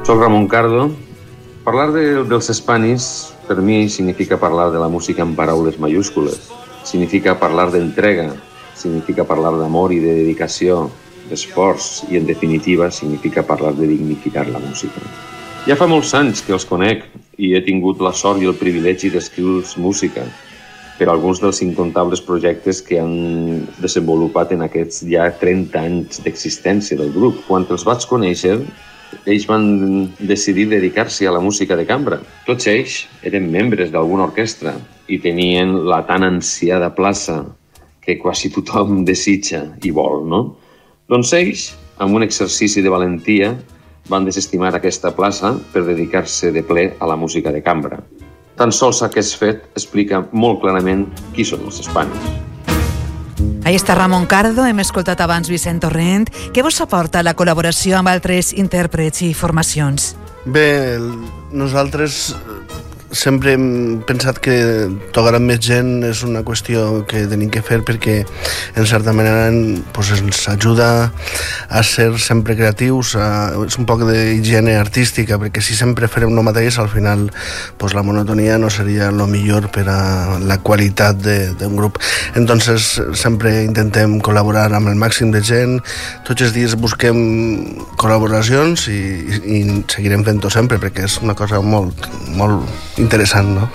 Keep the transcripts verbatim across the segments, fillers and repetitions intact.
Soc Ramon Cardo. Parlar de, dels Spanis per mi significa parlar de la música en paraules mayúscules. Significa parlar d'entrega, significa parlar d'amor i de dedicació, d'esforç i, en definitiva, significa parlar de dignificar la música. Ja fa molts anys que els conec i he tingut la sort i el privilegi d'escriure música per a alguns dels incontables projectes que han desenvolupat en aquests ja trenta anys d'existència del grup. Quan els vaig conèixer, ells van decidir dedicar-se a la música de cambra. Tots ells eren membres d'alguna orquestra i tenien la tan ansiada plaça que quasi tothom desitja i vol, no? Doncs ells, amb un exercici de valentia, van desestimar aquesta plaça per dedicar-se de ple a la música de cambra. Tan sols aquest fet explica molt clarament qui són els Spanis. Ahí està Ramon Cardo, hem escoltat abans Vicent Torrent. Què vos aporta la col·laboració amb altres intèrprets i formacions? Bé, nosaltres sempre hem pensat que tocar amb més gent és una qüestió que tenim que fer perquè en certa manera pues, ens ajuda a ser sempre creatius, a, és un poc d'higiene artística, perquè si sempre farem el mateix al final pues, la monotonia no seria el millor per a la qualitat d'un grup. Entonces sempre intentem col·laborar amb el màxim de gent, tots els dies busquem col·laboracions i, i, i seguirem fent-ho sempre perquè és una cosa molt, molt interessant, no?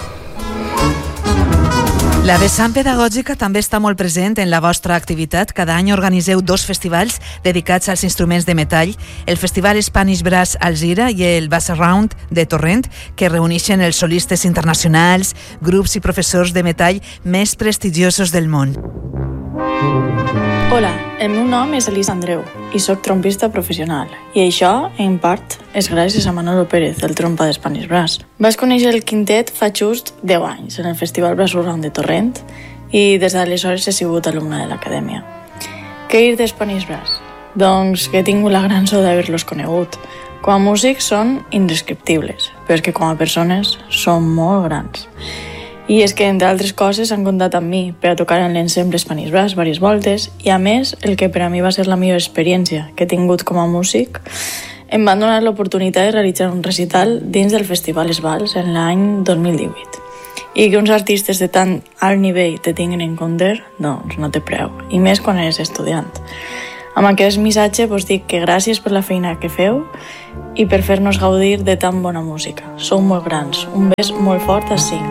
La vessant pedagògica també està molt present en la vostra activitat. Cada any organiseu dos festivals dedicats als instruments de metall, el Festival Spanish Brass Alzira i el Bass Around de Torrent, que reuneixen els solistes internacionals, grups i professors de metall més prestigiosos del món. Hola, el meu nom és Elisa Andreu i soc trompista professional i això, en part, és gràcies a Manolo Pérez, el trompa de Spanish Brass. Vaig conèixer el quintet fa just deu anys en el Festival Brass Around de Torrent i des d'aleshores he sigut alumna de l'acadèmia. Què dir de Spanish Brass? Doncs que he tingut la gran sort d'haver-los conegut. Com a músics són indescriptibles, però és que com a persones són molt grans. I és que, entre altres coses, han comptat amb mi per a tocar en l'ensemble Spanish Brass diverses voltes i, a més, el que per a mi va ser la millor experiència que he tingut com a músic, em van donar l'oportunitat de realitzar un recital dins del Festival Esbals en l'any dos mil divuit. I que uns artistes de tan alt nivell te tinguin en compte, doncs no té preu, i més quan eres estudiant. Amb aquest missatge vos dic que gràcies per la feina que feu i per fer-nos gaudir de tan bona música. Sou molt grans. Un bes molt fort a cinc.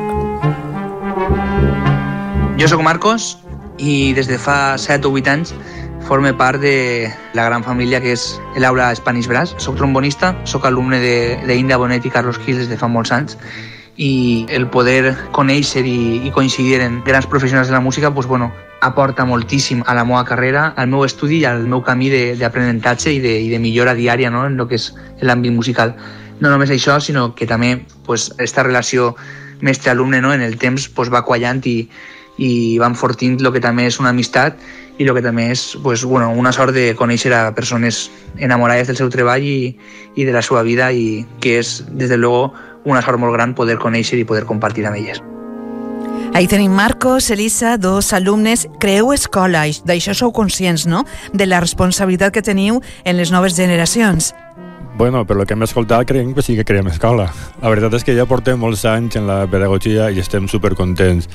Jo sóc Marcos i des de fa set o vuit anys forme part de la gran família que és l'Aula Spanish Brass. Soc trombonista, soc alumne d'Inda Bonet i Carlos Gil des de fa molts anys i el poder conèixer i, i coincidir en grans professionals de la música pues, bueno, aporta moltíssim a la meva carrera, al meu estudi i al meu camí d'aprenentatge i, de, i de millora diària, no?, en el que és l'àmbit musical. No només això, sinó que també pues, esta relació mestre-alumne, no?, en el temps pues, va quallant i, i va enfortint el que també és una amistat i el que també és pues, bueno, una sort de conèixer a persones enamorades del seu treball i, i de la seva vida i que és, des de luego, una sort molt gran poder conèixer i poder compartir amb elles. Ahí tenim Marcos, Elisa, dos alumnes. Creeu escola, d'això sou conscients, no?, de la responsabilitat que teniu en les noves generacions. Bueno, per lo que hem escoltat, creiem que sí que creem escola. La veritat és que ja portem molts anys en la pedagogia i estem supercontents.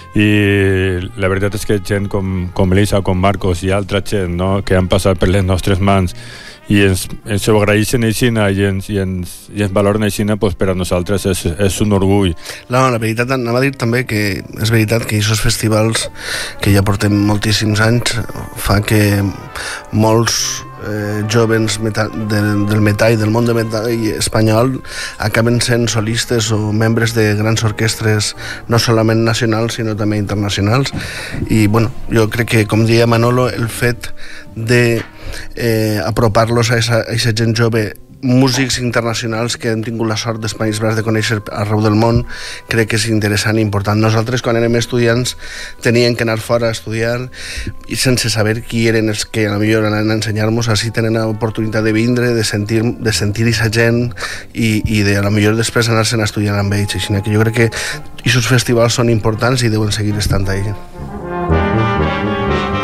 I la veritat és que gent com, com Elisa, com Marcos i altra gent, no?, que han passat per les nostres mans i ens, ens ho agraeixen aixina i ens, i ens, i ens valoren aixina, pues, per a nosaltres és, és un orgull. No, la veritat, anava a dir també que és veritat que aquests festivals que ja portem moltíssims anys fa que molts eh, jovens meta, del, del metall, del món del metall espanyol acaben sent solistes o membres de grans orquestres no solament nacionals sinó també internacionals i bueno, jo crec que com deia Manolo, el fet de eh, apropar-los a aquesta gent jove, músics internacionals que hem tingut la sort d'Spanish Brass de conèixer arreu del món, crec que és interessant i important. Nosaltres quan érem estudiants teníem que anar fora a estudiar i sense saber qui eren els que a la millor anaven a ensenyar-nos, així tenen l'oportunitat de vindre, de sentir de sentir aquesta gent i, i de a la millor després anar-se'n a estudiar amb ells, així que jo crec que aquests festivals són importants i deuen seguir estant ahí.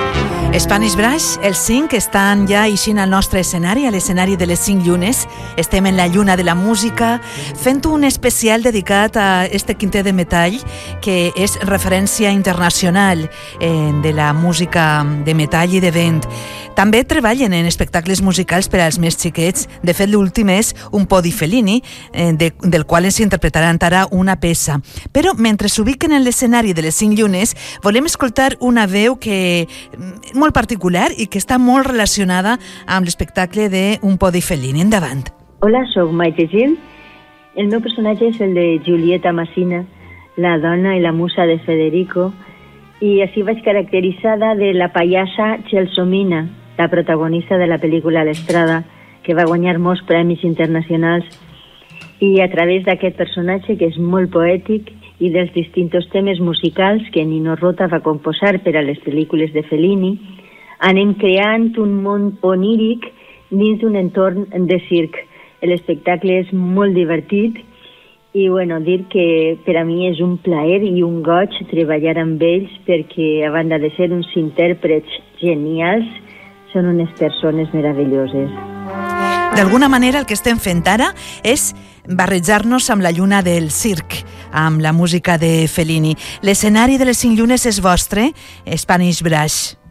Spanish Brush, els cinc estan ja eixint al nostre escenari, a l'escenari de les cinc llunes. Estem en la lluna de la música, fent un especial dedicat a este quintet de metall, que és referència internacional eh, de la música de metall i de vent. També treballen en espectacles musicals per als més xiquets. De fet, l'últim és un podi Fellini, eh, de, del qual ens interpretaran ara una peça. Però mentre s'ubiquen en l'escenari de les cinc llunes, volem escoltar una veu que molt particular i que està molt relacionada amb l'espectacle d'un podi Fellini. Endavant. Hola, soc Maite Gil. El meu personatge és el de Giulietta Massina, la dona i la musa de Federico, i així vaig caracteritzada de la pallassa Gelsomina, la protagonista de la pel·lícula L'Estrada, que va guanyar molts premis internacionals, i a través d'aquest personatge, que és molt poètic, i dels distintos temes musicals que Nino Rota va composar per a les pel·lícules de Fellini, anem creant un món oníric dins d'un entorn de circ. L'espectacle és molt divertit i bueno, dir que per a mi és un plaer i un goig treballar amb ells perquè, a banda de ser uns intèrprets genials, són unes persones meravelloses. D'alguna manera el que estem fent ara és barrejar-nos amb la lluna del circ, amb la música de Fellini. L'escenari de les cinc llunes és vostre, Spanish Brush.